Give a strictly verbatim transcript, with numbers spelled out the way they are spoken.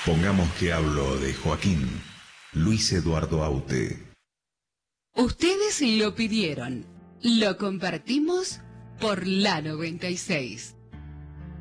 Pongamos que hablo de Joaquín Luis Eduardo Aute. Ustedes lo pidieron, lo compartimos por la noventa y seis.